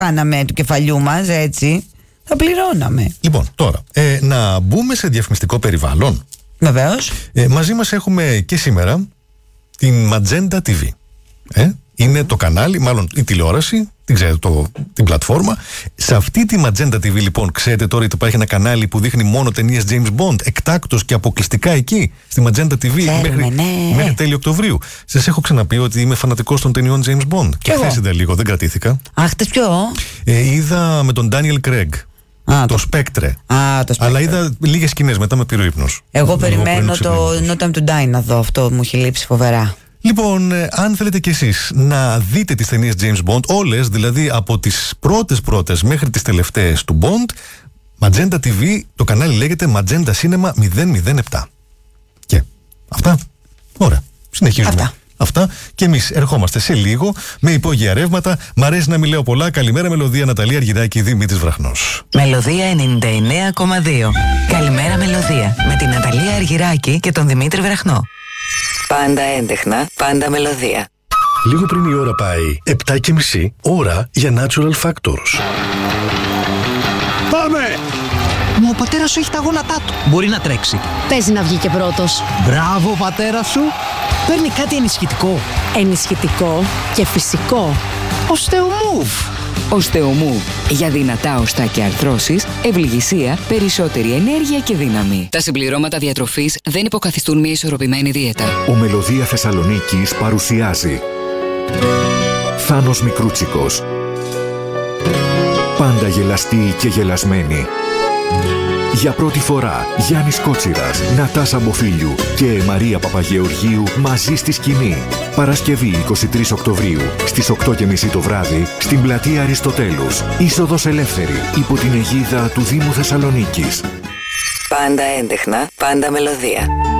κάναμε του κεφαλιού μας, έτσι, θα πληρώναμε. Λοιπόν, τώρα, να μπούμε σε διαφημιστικό περιβάλλον. Βεβαίως. Μαζί μας έχουμε και σήμερα την Magenta TV. Είναι το κανάλι, μάλλον η τηλεόραση, την ξέρετε, την πλατφόρμα. Σε αυτή τη Magenta TV, λοιπόν, ξέρετε τώρα ότι υπάρχει ένα κανάλι που δείχνει μόνο ταινίες James Bond, εκτάκτος και αποκλειστικά εκεί, στη Magenta TV, μέχρι τέλη Οκτωβρίου. Σας έχω ξαναπεί ότι είμαι φανατικός των ταινιών James Bond. Και χθες είδα λίγο, δεν κρατήθηκα. Χτες ποιο? Είδα με τον Daniel Craig. Το Σπέκτρε. Αλλά είδα λίγες σκηνές, μετά με πήρε ο ύπνος. Εγώ περιμένω το Not Time to Die να δω. Αυτό μου έχει λείψει φοβερά. Λοιπόν, αν θέλετε κι εσείς να δείτε τις ταινίες James Bond, όλες, δηλαδή από τις πρώτες μέχρι τις τελευταίες του Bond, Magenta TV, το κανάλι λέγεται Magenta Cinema 007. Και αυτά. Ωραία. Συνεχίζουμε. Αυτά. Και εμείς ερχόμαστε σε λίγο με υπόγεια ρεύματα. Μ' αρέσει να μην λέω πολλά. Καλημέρα, Μελωδία, Ναταλία Αργυράκη, Δημήτρης Βραχνός. Μελωδία 99,2. Καλημέρα, Μελωδία, με την Ναταλία Αργυράκη και τον Δημήτρη Βραχνό. Πάντα έντεχνα, πάντα μελωδία. Λίγο πριν η ώρα πάει 7:30, ώρα για Natural Factors. Πάμε! Μα ο πατέρας σου έχει τα γόνατά του. Μπορεί να τρέξει. Παίζει να βγει και πρώτος. Μπράβο, πατέρα σου. Παίρνει κάτι ενισχυτικό. Ενισχυτικό και φυσικό. Osteomove. Osteomove. Για δυνατά οστά και αρθρώσεις, ευληγησία, περισσότερη ενέργεια και δύναμη. Τα συμπληρώματα διατροφής δεν υποκαθιστούν μια ισορροπημένη δίαιτα. Ο Μελωδία Θεσσαλονίκης παρουσιάζει Θάνος Μικρούτσικος. Πάντα γελαστή και γελασμένη. Για πρώτη φορά Γιάννης Κότσιρας, Νατάσα Μποφίλιου και Μαρία Παπαγεωργίου μαζί στη σκηνή. Παρασκευή 23 Οκτωβρίου στις 8:30 το βράδυ στην πλατεία Αριστοτέλους. Είσοδος ελεύθερη υπό την αιγίδα του Δήμου Θεσσαλονίκης. Πάντα έντεχνα, πάντα μελωδία.